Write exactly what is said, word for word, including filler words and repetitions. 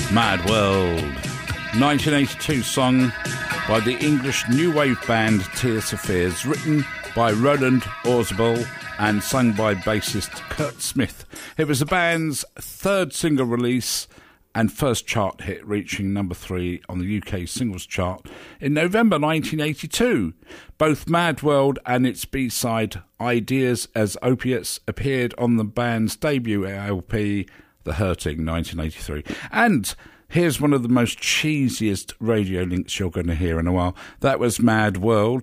Mad World, nineteen eighty-two song by the English new wave band Tears for Fears, written by Roland Orzabal and sung by bassist Kurt Smith. It was the band's third single release and first chart hit, reaching number three on the U K singles chart in November nineteen eighty-two. Both Mad World and its B-side Ideas as Opiates appeared on the band's debut L P, The Hurting, nineteen eighty-three. And here's one of the most cheesiest radio links you're going to hear in a while. That was Mad World